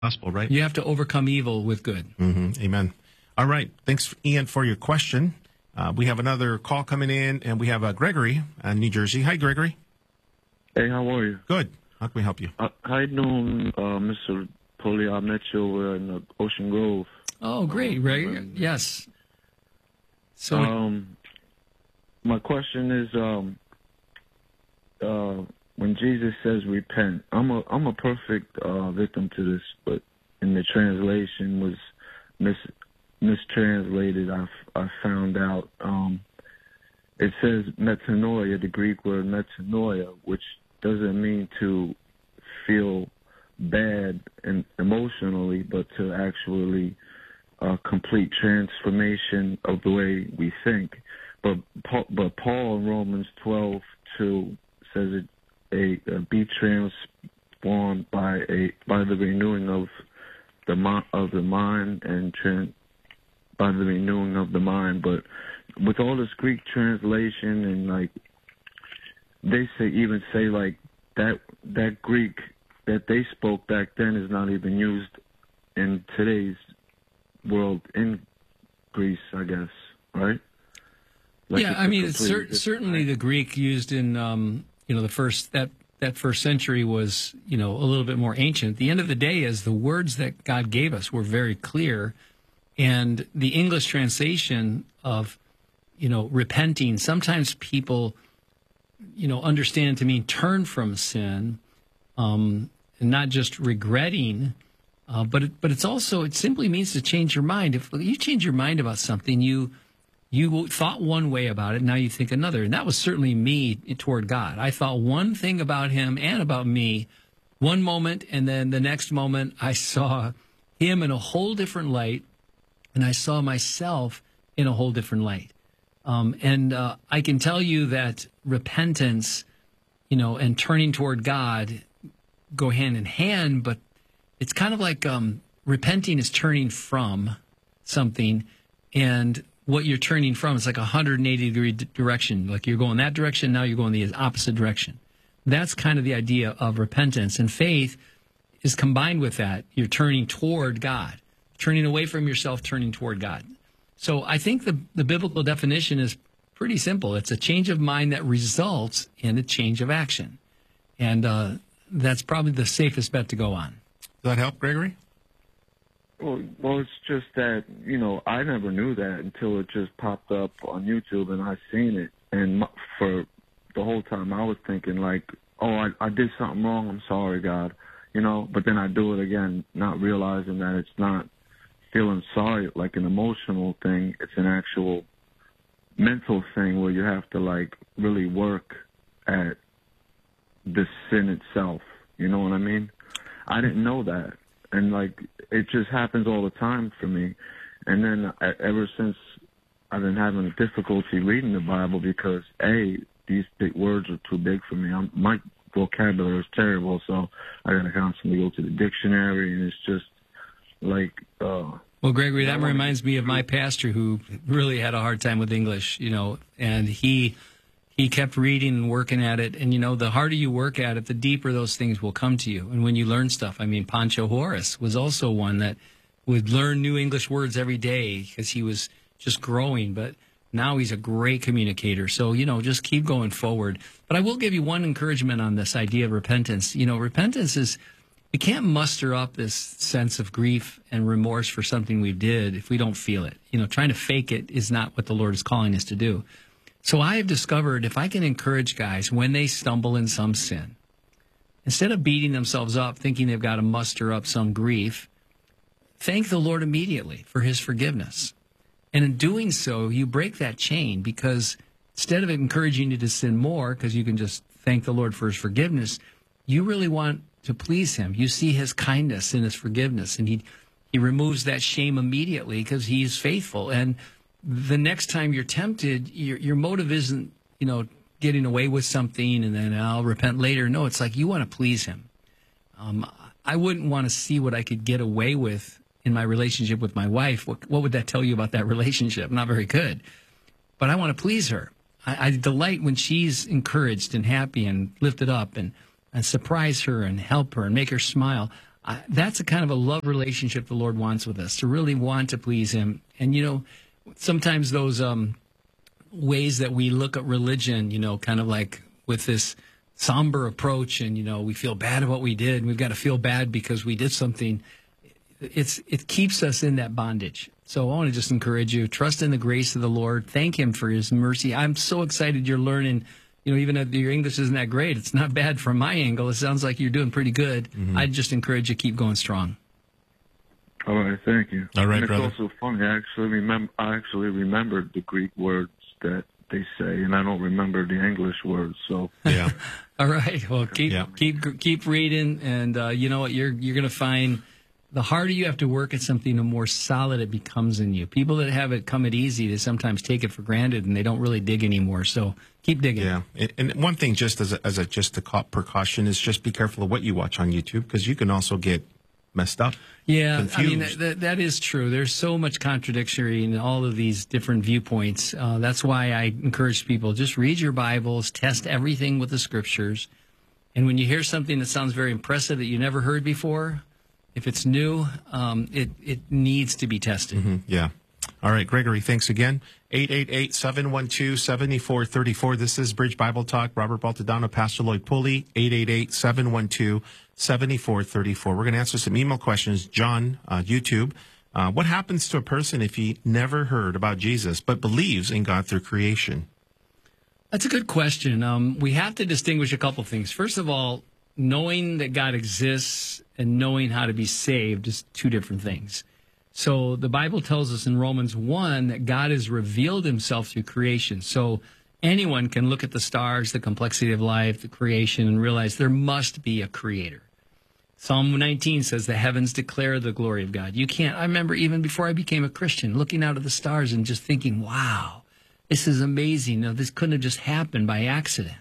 gospel, right? You have to overcome evil with good. Amen. All right. Thanks, Ian, for your question. We have another call coming in, and we have Gregory in New Jersey. Hi, Gregory. Hey, how are you? Good. How can we help you? How you doing, Mr. Polly? I met you over in Ocean Grove. Oh, great, right? Yes. So, my question is, when Jesus says repent, I'm a perfect victim to this, but in the translation was mistranslated. I found out. It says metanoia, the Greek word metanoia, which doesn't mean to feel bad and emotionally, but to actually complete transformation of the way we think. But Paul in Romans 12:2 says it be transformed by the renewing of the mind and by the renewing of the mind. But with all this Greek translation and like they say like that Greek that they spoke back then is not even used in today's world in Greece, I guess, right? Like yeah, I mean, it's certainly the Greek used in the first that first century was a little bit more ancient. At the end of the day, as the words that God gave us were very clear, and the English translation of repenting, sometimes people understand to mean turn from sin, and not just regretting. But it simply means to change your mind. If you change your mind about something, you thought one way about it, now you think another. And that was certainly me toward God. I thought one thing about him and about me one moment, and then the next moment I saw him in a whole different light, and I saw myself in a whole different light. I can tell you that repentance, and turning toward God go hand in hand, but it's kind of like repenting is turning from something, and what you're turning from is like a 180-degree direction. Like you're going that direction, now you're going the opposite direction. That's kind of the idea of repentance. And faith is combined with that. You're turning toward God, turning away from yourself, turning toward God. So I think the biblical definition is pretty simple. It's a change of mind that results in a change of action. And that's probably the safest bet to go on. Does that help, Gregory? Well, it's just that, I never knew that until it just popped up on YouTube and I seen it. And for the whole time I was thinking like, oh, I did something wrong. I'm sorry, God. But then I do it again, not realizing that it's not feeling sorry like an emotional thing. It's an actual mental thing where you have to like really work at the sin itself. You know what I mean? I didn't know that. And, like, it just happens all the time for me. And then ever since I've been having difficulty reading the Bible because, A, these big words are too big for me. My vocabulary is terrible, so I got to constantly go to the dictionary, and it's just like... well, Gregory, that reminds me of my pastor who really had a hard time with English, and he kept reading and working at it. And, the harder you work at it, the deeper those things will come to you. And when you learn stuff, I mean, Pancho Horace was also one that would learn new English words every day because he was just growing. But now he's a great communicator. So, just keep going forward. But I will give you one encouragement on this idea of repentance. Repentance is, we can't muster up this sense of grief and remorse for something we did if we don't feel it. Trying to fake it is not what the Lord is calling us to do. So I have discovered if I can encourage guys when they stumble in some sin, instead of beating themselves up thinking they've got to muster up some grief, thank the Lord immediately for his forgiveness. And in doing so, you break that chain because instead of encouraging you to sin more because you can just thank the Lord for his forgiveness, you really want to please him. You see his kindness and his forgiveness, and he removes that shame immediately because he's faithful. And the next time you're tempted, your motive isn't, getting away with something and then I'll repent later. No, it's like you want to please him. I wouldn't want to see what I could get away with in my relationship with my wife. What would that tell you about that relationship? Not very good. But I want to please her. I delight when she's encouraged and happy and lifted up and surprise her and help her and make her smile. That's a kind of a love relationship the Lord wants with us, to really want to please him. And, sometimes those ways that we look at religion, kind of like with this somber approach, and, we feel bad at what we did, and we've got to feel bad because we did something. It keeps us in that bondage. So I want to just encourage you, trust in the grace of the Lord. Thank him for his mercy. I'm so excited you're learning. Even if your English isn't that great, it's not bad from my angle. It sounds like you're doing pretty good. I'd just encourage you to keep going strong. All right, thank you. All right, and brother. It's also funny. I actually remembered the Greek words that they say, and I don't remember the English words. So Yeah. All right. Well, keep reading, and you know what? You're going to find the harder you have to work at something, the more solid it becomes in you. People that have it come it easy, they sometimes take it for granted, and they don't really dig anymore. So keep digging. Yeah. And one thing, just as a precaution, is just be careful of what you watch on YouTube, because you can also get messed up. Yeah, confused. I mean, that is true. There's so much contradictory in all of these different viewpoints. That's why I encourage people, just read your Bibles, test everything with the Scriptures. And when you hear something that sounds very impressive that you never heard before, if it's new, it needs to be tested. Yeah. All right, Gregory, thanks again. 888-712-7434. This is Bridge Bible Talk. Robert Baltadano, Pastor Lloyd Pulley, 888-712-7434. We're going to answer some email questions. John, YouTube. What happens to a person if he never heard about Jesus but believes in God through creation? That's a good question. We have to distinguish a couple things. First of all, knowing that God exists and knowing how to be saved is two different things. So the Bible tells us in Romans 1 that God has revealed himself through creation. So anyone can look at the stars, the complexity of life, the creation, and realize there must be a creator. Psalm 19 says the heavens declare the glory of God. I remember even before I became a Christian, looking out at the stars and just thinking, wow, this is amazing. Now, this couldn't have just happened by accident.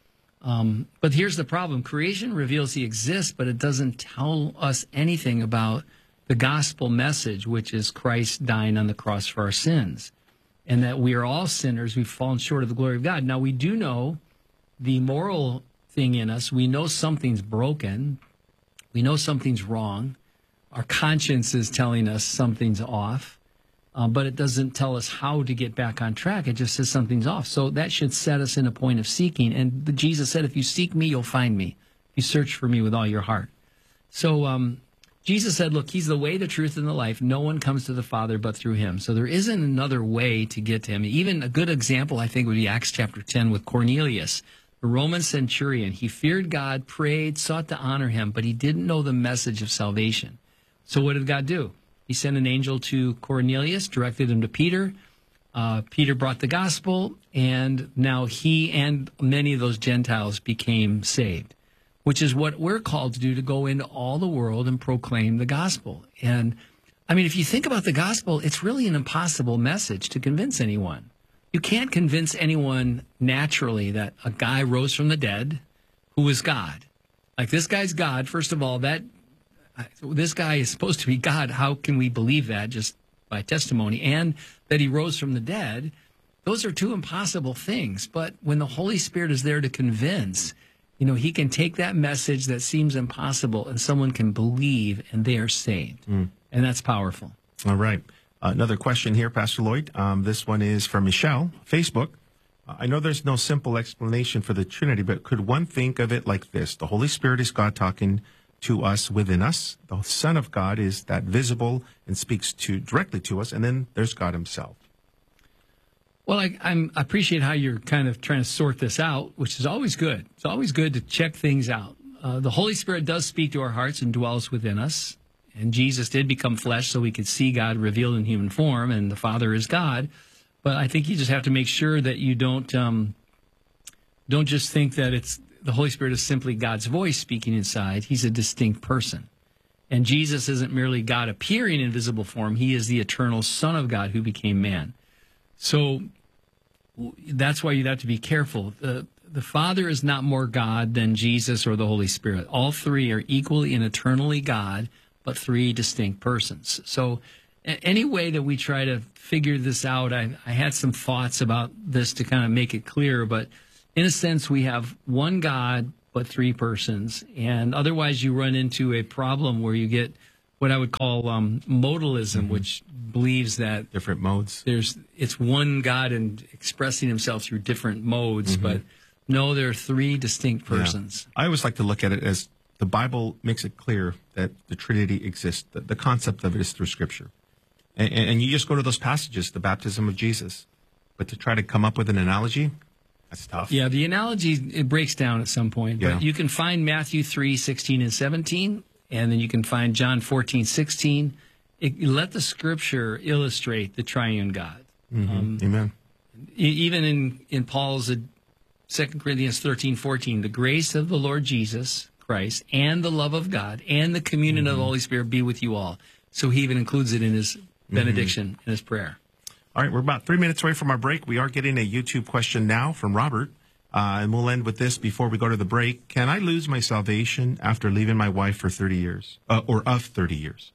But here's the problem. Creation reveals he exists, but it doesn't tell us anything about the gospel message, which is Christ dying on the cross for our sins, and that we are all sinners. We've fallen short of the glory of God. Now, we do know the moral thing in us. We know something's broken. We know something's wrong. Our conscience is telling us something's off, but it doesn't tell us how to get back on track. It just says something's off. So that should set us in a point of seeking. And Jesus said, if you seek me, you'll find me. If you search for me with all your heart. So Jesus said, look, he's the way, the truth, and the life. No one comes to the Father but through him. So there isn't another way to get to him. Even a good example, I think, would be Acts chapter 10 with Cornelius, the Roman centurion. He feared God, prayed, sought to honor him, but he didn't know the message of salvation. So what did God do? He sent an angel to Cornelius, directed him to Peter. Peter brought the gospel, and now he and many of those Gentiles became saved, which is what we're called to do, to go into all the world and proclaim the gospel. And, I mean, if you think about the gospel, it's really an impossible message to convince anyone. You can't convince anyone naturally that a guy rose from the dead who was God. Like, this guy's God, first of all, this guy is supposed to be God. How can we believe that just by testimony? And that he rose from the dead, those are two impossible things. But when the Holy Spirit is there to convince, he can take that message that seems impossible and someone can believe and they are saved. And that's powerful. All right. Another question here, Pastor Lloyd. This one is from Michelle, Facebook. I know there's no simple explanation for the Trinity, but could one think of it like this? The Holy Spirit is God talking to us within us. The Son of God is that visible and speaks directly to us. And then there's God himself. Well, I appreciate how you're kind of trying to sort this out, which is always good. It's always good to check things out. The Holy Spirit does speak to our hearts and dwells within us. And Jesus did become flesh so we could see God revealed in human form, and the Father is God. But I think you just have to make sure that you don't just think that the Holy Spirit is simply God's voice speaking inside. He's a distinct person. And Jesus isn't merely God appearing in visible form. He is the eternal Son of God who became man. So that's why you'd have to be careful. The Father is not more God than Jesus or the Holy Spirit. All three are equally and eternally God, but three distinct persons. So any way that we try to figure this out, I had some thoughts about this to kind of make it clear, but in a sense, we have one God but 3 persons. And otherwise you run into a problem where you get what I would call modalism, which believes that Different modes. it's one God and expressing himself through different modes, but no, there are 3 distinct persons. I always like to look at it as the Bible makes it clear that the Trinity exists. The concept of it is through Scripture. And you just go to those passages, the baptism of Jesus. But to try to come up with an analogy, that's tough. Yeah, the analogy, it breaks down at some point. Yeah. But you can find Matthew 3:16 and 17, and then you can find John 14:16. Let the Scripture illustrate the triune God. Amen. Even in Paul's 2 Corinthians 13:14, the grace of the Lord Jesus Christ and the love of God and the communion of the Holy Spirit be with you all. So he even includes it in his benediction, in his prayer. All right, we're about 3 minutes away from our break. We are getting a YouTube question now from Robert, and we'll end with this before we go to the break. Can I lose my salvation after leaving my wife for 30 years, or of 30 years?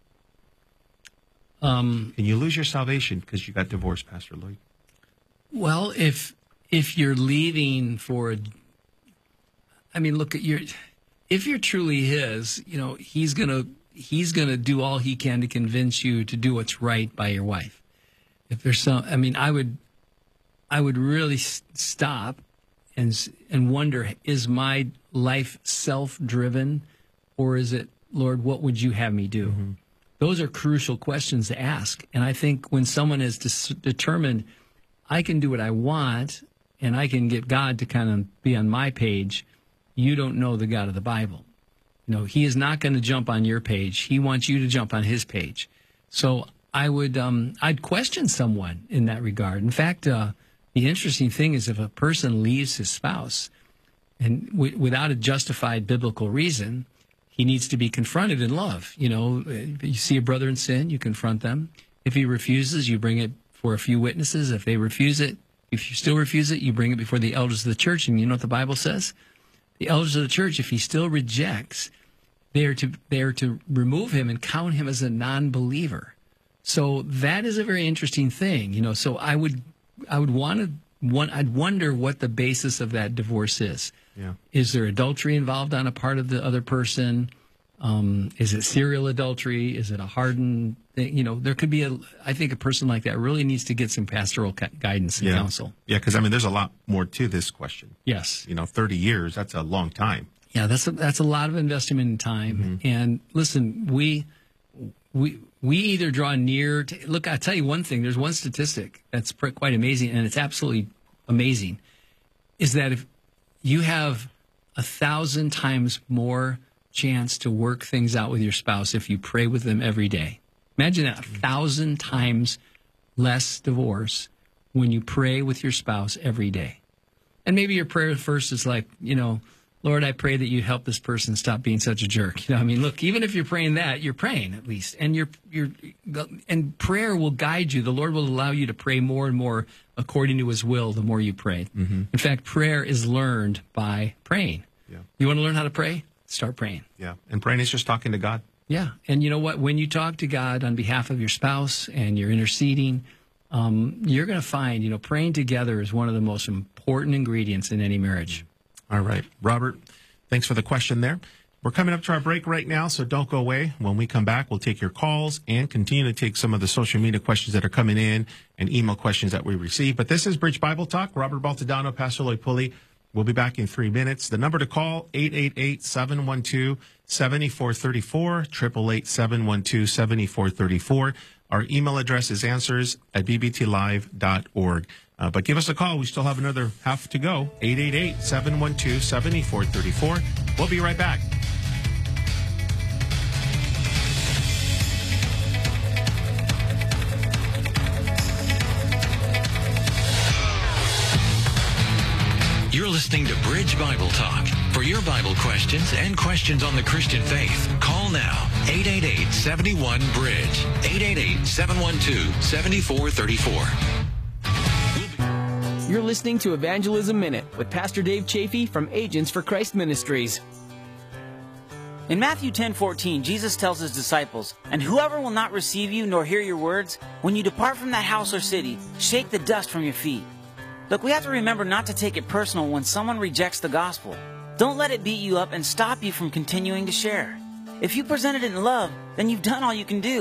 Can you lose your salvation because you got divorced, Pastor Lloyd? Well, if you're leaving for, look at if you're truly his, he's gonna do all he can to convince you to do what's right by your wife. If there's some, I would really stop and wonder: is my life self-driven, or is it, Lord, what would you have me do? Those are crucial questions to ask. And I think when someone is determined, I can do what I want, and I can get God to kind of be on my page, you don't know the God of the Bible. He is not going to jump on your page. He wants you to jump on his page. So I'd question someone in that regard. In fact, the interesting thing is if a person leaves his spouse and without a justified biblical reason, he needs to be confronted in love. You see a brother in sin, you confront them. If he refuses, you bring it for a few witnesses. If they refuse it, if you still refuse it, you bring it before the elders of the church. And you know what the Bible says? The elders of the church, if he still rejects, they are to remove him and count him as a non-believer. So that is a very interesting thing. So I'd wonder what the basis of that divorce is. Yeah. Is there adultery involved on a part of the other person? Is it serial adultery? Is it a hardened thing? There could be I think a person like that really needs to get some pastoral guidance and counsel. Yeah, because there's a lot more to this question. Yes. 30 years, that's a long time. Yeah, that's a lot of investment in time. And listen, we either draw near to, look, I'll tell you one thing. There's one statistic that's quite amazing, and it's absolutely amazing, is that if you have 1,000 times more chance to work things out with your spouse if you pray with them every day. Imagine that, 1,000 times less divorce when you pray with your spouse every day. And maybe your prayer first is like, Lord, I pray that you help this person stop being such a jerk. Look, even if you're praying that, you're praying at least. And and prayer will guide you. The Lord will allow you to pray more and more according to his will the more you pray. In fact, prayer is learned by praying. Yeah. You want to learn how to pray? Start praying. Yeah. And praying is just talking to God. Yeah. And you know what? When you talk to God on behalf of your spouse and you're interceding, you're going to find, praying together is one of the most important ingredients in any marriage. All right. Robert, thanks for the question there. We're coming up to our break right now, so don't go away. When we come back, we'll take your calls and continue to take some of the social media questions that are coming in and email questions that we receive. But this is Bridge Bible Talk. Robert Baltadano, Pastor Lloyd Pulley. We'll be back in 3 minutes. The number to call, 888-712-7434, 888-712-7434. Our email address is answers@bbtlive.org. But give us a call. We still have another half to go. 888-712-7434. We'll be right back. You're listening to Bridge Bible Talk. For your Bible questions and questions on the Christian faith, call now. 888-71-BRIDGE. 888-712-7434. You're listening to Evangelism Minute with Pastor Dave Chafee from Agents for Christ Ministries. In Matthew 10:14, Jesus tells his disciples, "And whoever will not receive you nor hear your words, when you depart from that house or city, shake the dust from your feet." Look, we have to remember not to take it personal when someone rejects the gospel. Don't let it beat you up and stop you from continuing to share. If you present it in love, then you've done all you can do.